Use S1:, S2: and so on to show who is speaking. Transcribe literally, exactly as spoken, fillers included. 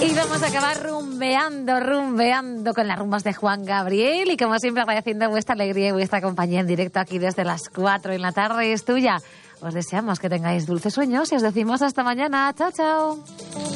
S1: Y vamos a acabar rumbeando, rumbeando con las rumbas de Juan Gabriel. Y como siempre, agradeciendo vuestra alegría y vuestra compañía en directo aquí desde las cuatro en la tarde. Es tuya. Os deseamos que tengáis dulces sueños y os decimos hasta mañana. Chao, chao.